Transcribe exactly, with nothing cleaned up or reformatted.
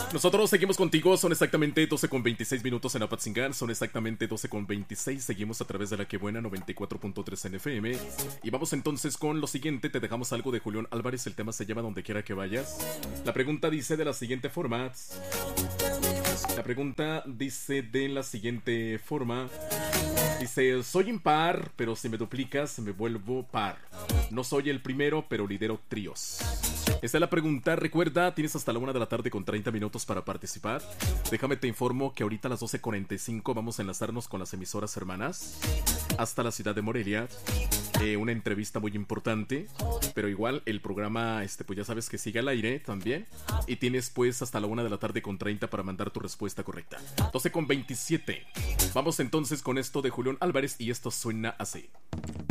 Nosotros seguimos contigo, son exactamente doce con veintiséis minutos en Apatzingán, son exactamente doce con veintiséis, seguimos a través de la que buena noventa y cuatro punto tres en F M. Y vamos entonces con lo siguiente, te dejamos algo de Julián Álvarez, el tema se llama Donde quiera que vayas. La pregunta dice de la siguiente forma, la pregunta dice de la siguiente forma, dice, soy impar, pero si me duplicas me vuelvo par. No soy el primero, pero lidero tríos. Esta es la pregunta. Recuerda, tienes hasta la una de la tarde con treinta minutos para participar. Déjame te informo que ahorita a las doce cuarenta y cinco vamos a enlazarnos con las emisoras hermanas hasta la ciudad de Morelia. Eh, una entrevista muy importante, pero igual el programa, este, pues ya sabes que sigue al aire también. Y tienes pues hasta la una de la tarde con treinta para mandar tu respuesta correcta. doce con veintisiete. Vamos entonces con esto de Julián Álvarez y esto suena así.